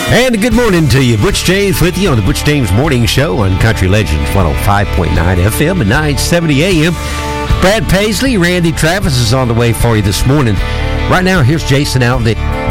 And a good morning to you. Butch James with you on the Butch James Morning Show on Country Legends 105.9 FM and 970 AM. Brad Paisley, Randy Travis is on the way for you this morning. Right now, here's Jason Aldean.